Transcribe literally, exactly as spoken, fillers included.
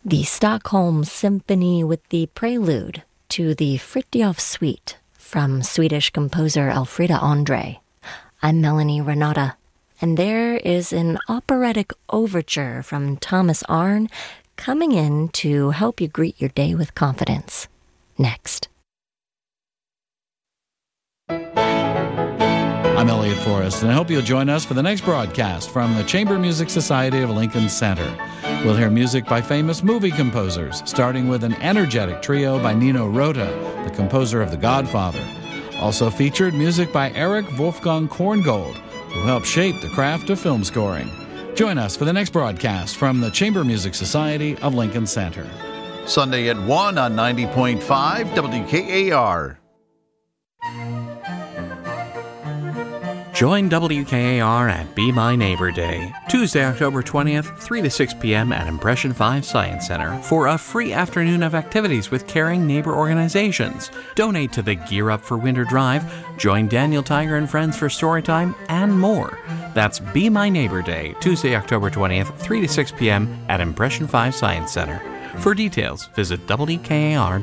The Stockholm Symphony with the prelude to the Fritjof Suite from Swedish composer Elfrida Andre. I'm Melanie Renata, and there is an operatic overture from Thomas Arne coming in to help you greet your day with confidence. Next. I'm Elliot Forrest, and I hope you'll join us for the next broadcast from the Chamber Music Society of Lincoln Center. We'll hear music by famous movie composers, starting with an energetic trio by Nino Rota, the composer of The Godfather. Also featured music by Eric Wolfgang Korngold, who helped shape the craft of film scoring. Join us for the next broadcast from the Chamber Music Society of Lincoln Center. Sunday at one on ninety point five W K A R. Join W K A R at Be My Neighbor Day, Tuesday, October twentieth, three to six p.m. at Impression five Science Center for a free afternoon of activities with caring neighbor organizations. Donate to the Gear Up for Winter Drive, join Daniel Tiger and friends for Storytime, and more. That's Be My Neighbor Day, Tuesday, October twentieth, three to six p.m. at Impression five Science Center. For details, visit W K A R